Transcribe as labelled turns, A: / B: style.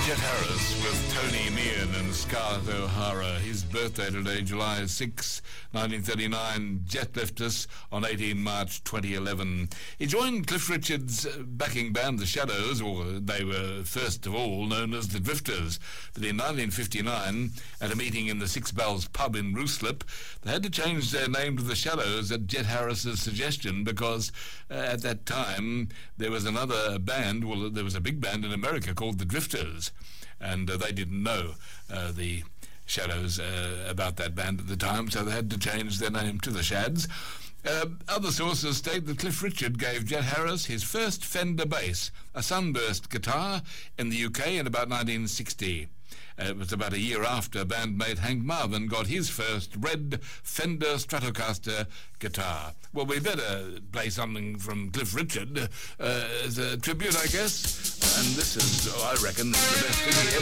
A: Jet Harris with Tony Meehan and Scarlett O'Hara. His birthday today, July 6, 1939. Jet left us on 18 March 2011. He joined Cliff Richard's backing band, The Shadows, or they were first of all known as The Drifters. But in 1959, at a meeting in the Six Bells pub in Ruislip, they had to change their name to The Shadows at Jet Harris's suggestion because at that time there was another band, well, there was a big band in America called The Drifters, and they didn't know the Shadows about that band at the time, so they had to change their name to The Shads. Other sources state that Cliff Richard gave Jet Harris his first Fender bass, a Sunburst guitar, in the UK in about 1960. It was about a year after bandmate Hank Marvin got his first red Fender Stratocaster guitar. Well, we better play something from Cliff Richard as a tribute, I guess. And this is, I reckon, the best thing he ever